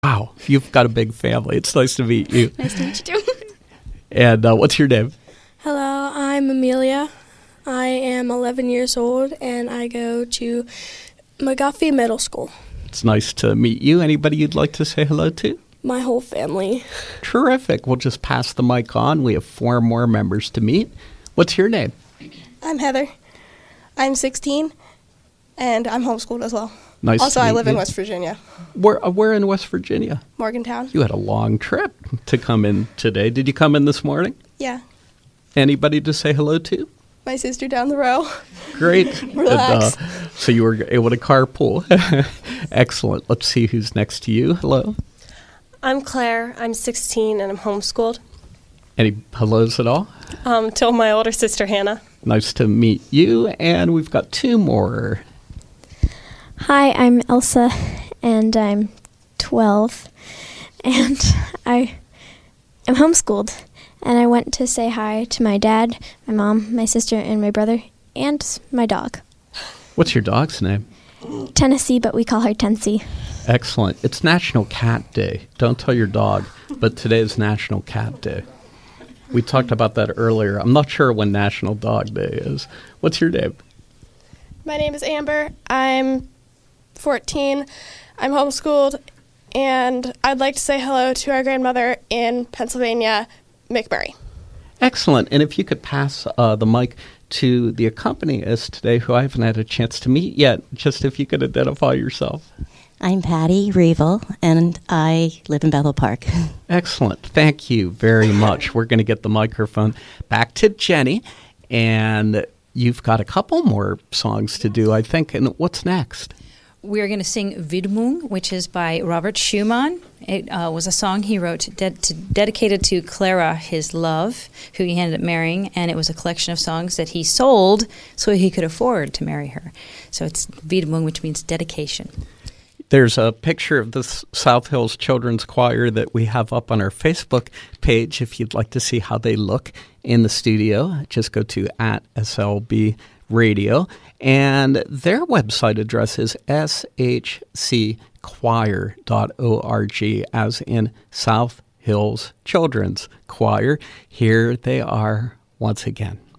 Wow, you've got a big family. It's nice to meet you. Nice to meet you too. And what's your name? Hello, I'm Amelia. I am 11 years old, and I go to McGuffey Middle School. It's nice to meet you. Anybody you'd like to say hello to? My whole family. Terrific. We'll just pass the mic on. We have 4 more members to meet. What's your name? I'm Heather. I'm 16, and I'm homeschooled as well. Nice Also, to meet I live you. in West Virginia, Where in West Virginia? Morgantown. You had a long trip to come in today. Did you come in this morning? Yeah, Anybody to say hello to? my sister down the row. Great. Relax. So you were able to carpool. Excellent. Let's see who's next to you. Hello. I'm Claire. I'm 16 and I'm homeschooled. Any hellos at all? Till my older sister Hannah. Nice to meet you. And we've got 2 more. Hi, I'm Elsa, and I'm 12, and I am homeschooled. And I went to say hi to my dad, my mom, my sister, and my brother, and my dog. What's your dog's name? Tennessee, but we call her Tensi. Excellent. It's National Cat Day. Don't tell your dog, but today is National Cat Day. We talked about that earlier. I'm not sure when National Dog Day is. What's your name? My name is Amber. I'm 14. I'm homeschooled, and I'd like to say hello to our grandmother in Pennsylvania, McMurray. Excellent. And if you could pass the mic to the accompanist today, who I haven't had a chance to meet yet, just if you could identify yourself. I'm Patty Revel, and I live in Bethel Park. Excellent. Thank you very much. We're going to get the microphone back to Jenny, and you've got a couple more songs to do, I think. And what's next? We're going to sing Widmung, which is by Robert Schumann. It was a song he wrote dedicated to Clara, his love, who he ended up marrying, and it was a collection of songs that he sold so he could afford to marry her. So it's Widmung, which means dedication. There's a picture of the South Hills Children's Choir that we have up on our Facebook page. If you'd like to see how they look in the studio, just go to @SLB Radio. And their website address is shcchoir.org, as in South Hills Children's Choir. Here they are once again.